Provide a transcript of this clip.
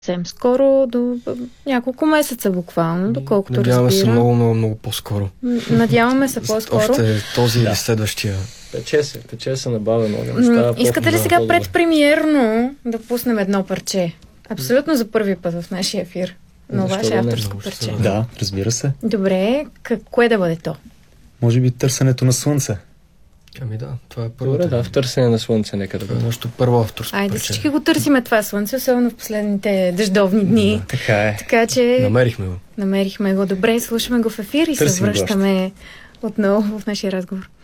съвсем скоро, до няколко месеца буквално, доколкото Надяваме разбирам. се много по-скоро. Надяваме се по-скоро. Още този или следващия. Тече се набавено. Искате ли сега предпремиерно да пуснем едно парче? Абсолютно за първи път в нашия ефир. Но ваше авторско парче. Да, разбира се. Добре, кое да бъде то? Може би търсенето на слънце. Ами да, това е първо. Добре, да, в търсене на слънце нека да бъде. Нашето първо авторско Айде парче. всички го търсиме това слънце, особено в последните дъждовни дни. Да, така е. Така че Намерихме го. намерихме го. Добре, слушаме го в ефир и се Търсим го връщаме отново в нашия разговор.